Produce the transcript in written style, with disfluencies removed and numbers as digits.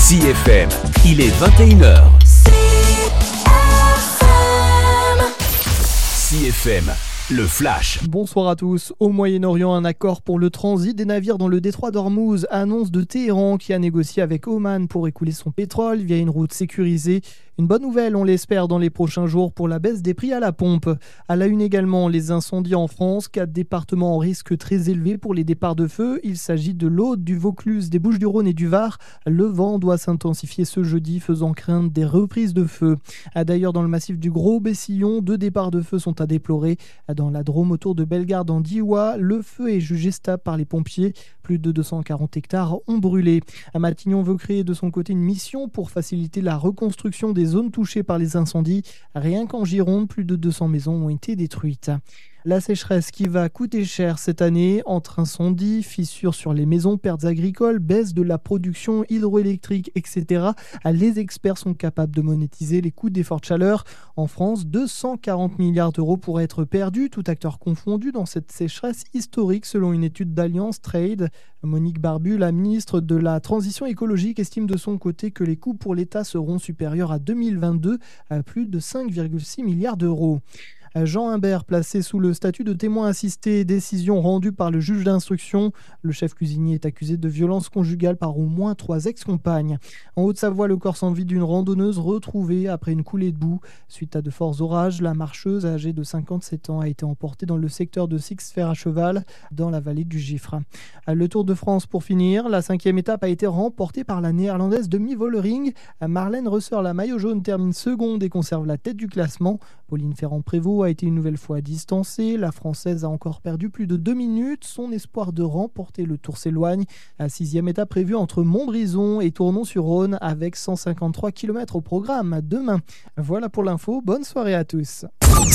CFM, il est 21h. CFM, le flash. Bonsoir à tous. Au Moyen-Orient, un accord pour le transit des navires dans le détroit d'Ormuz annonce de Téhéran qui a négocié avec Oman pour écouler son pétrole via une route sécurisée. Une bonne nouvelle, on l'espère, dans les prochains jours pour la baisse des prix à la pompe. À la une également, les incendies en France. 4 départements en risque très élevé pour les départs de feu. Il s'agit de l'Aude, du Vaucluse, des Bouches-du-Rhône et du Var. Le vent doit s'intensifier ce jeudi, faisant craindre des reprises de feu. D'ailleurs, dans le massif du Gros-Bessillon, 2 départs de feu sont à déplorer. Dans la Drôme autour de Bellegarde en Diois, le feu est jugé stable par les pompiers. Plus de 240 hectares ont brûlé. Matignon veut créer de son côté une mission pour faciliter la reconstruction des zones touchées par les incendies. Rien qu'en Gironde, plus de 200 maisons ont été détruites. La sécheresse qui va coûter cher cette année, entre incendies, fissures sur les maisons, pertes agricoles, baisse de la production hydroélectrique, etc. Les experts sont capables de monétiser les coûts des fortes chaleurs. En France, 240 milliards d'euros pourraient être perdus, tout acteur confondu, dans cette sécheresse historique selon une étude d'Alliance Trade. Monique Barbu, la ministre de la Transition écologique, estime de son côté que les coûts pour l'État seront supérieurs à 2022 à plus de 5,6 milliards d'euros. Jean Imbert, placé sous le statut de témoin assisté, décision rendue par le juge d'instruction. Le chef cuisinier est accusé de violence conjugale par au moins 3 ex-compagnes. En Haute-Savoie, le corps sans vie d'une randonneuse retrouvée après une coulée de boue. Suite à de forts orages, la marcheuse, âgée de 57 ans, a été emportée dans le secteur de Six-Fers à cheval, dans la vallée du Gifre. Le Tour de France pour finir. La 5e étape a été remportée par la néerlandaise Demi Vollering. Marlène Reusser, la maillot jaune, termine seconde et conserve la tête du classement. Pauline Ferrand-Prévot a été une nouvelle fois distancée. La Française a encore perdu plus de 2 minutes. Son espoir de remporter le Tour s'éloigne. La 6e étape prévue entre Montbrison et Tournon-sur-Rhône avec 153 km au programme demain. Voilà pour l'info. Bonne soirée à tous.